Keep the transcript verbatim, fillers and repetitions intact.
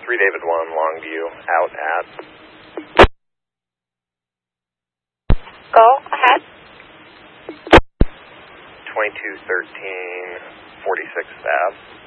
three David one, Longview, out at... Go ahead. twenty-two thirteen forty-sixth Ave.